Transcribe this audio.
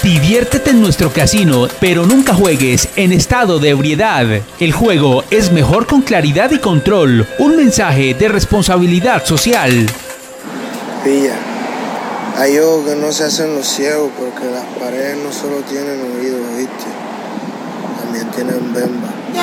Diviértete en nuestro casino, pero nunca juegues en estado de ebriedad. El juego es mejor con claridad y control. Un mensaje de responsabilidad social. Pilla, hay ojos que no se hacen los ciegos porque las paredes no solo tienen oídos, ¿viste? También tienen bemba.